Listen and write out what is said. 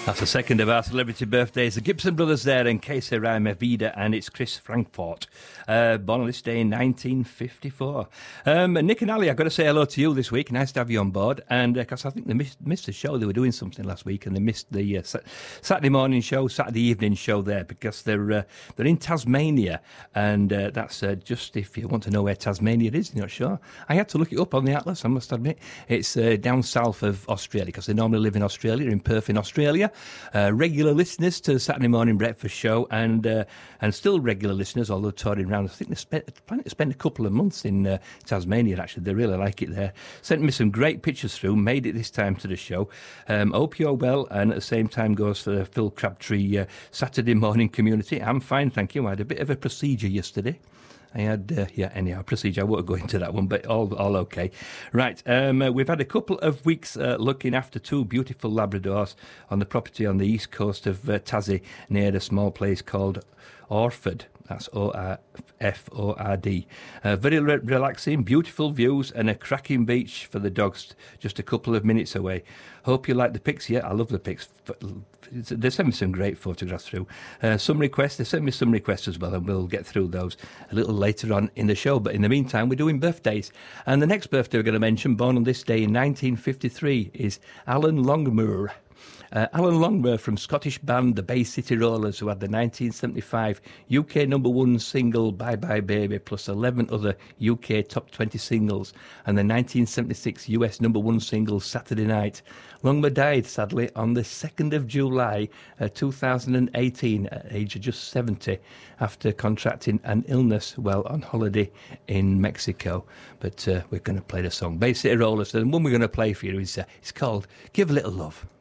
That's the second of our celebrity birthdays. The Gibson brothers there, and Casey Rhymer Vida, and it's Chris Frankfort, born on this day in 1954. Nick and Ali, I've got to say hello to you this week. Nice to have you on board. And because I think they missed the show. They were doing something last week, and they missed the Saturday morning show, Saturday evening show there, because they're in Tasmania, and that's just if you want to know where Tasmania is, you're not sure. I had to look it up on the atlas, I must admit. It's down south of Australia, because they normally live in Australia, in Perth in Australia. Regular listeners to the Saturday Morning Breakfast Show, and still regular listeners, although touring around. I think they planning to spend a couple of months in Tasmania, actually. They really like it there. Sent me some great pictures through, made it this time to the show. Hope you're well, and at the same time goes for the Phil Crabtree Saturday Morning Community. I'm fine, thank you. I had a bit of a procedure yesterday. I had, anyhow, procedure. I won't go into that one, but all okay. Right, we've had a couple of weeks looking after two beautiful Labradors on the property on the east coast of Tassie, near a small place called Orford. That's Orford. Very relaxing, beautiful views, and a cracking beach for the dogs just a couple of minutes away. Hope you like the pics. Yeah, I love the pics. They sent me some great photographs through. Some requests, they sent me some requests as well, and we'll get through those a little later on in the show. But in the meantime, we're doing birthdays. And the next birthday we're going to mention, born on this day in 1953, is Alan Longmuir. Alan Longmuir from Scottish band The Bay City Rollers, who had the 1975 UK #1 single Bye Bye Baby, plus 11 other UK top 20 singles, and the 1976 US #1 single Saturday Night. Longmuir died, sadly, on the 2nd of July 2018, at the age of just 70, after contracting an illness while on holiday in Mexico. But we're going to play the song Bay City Rollers, and the one we're going to play for you is it's called Give a Little Love.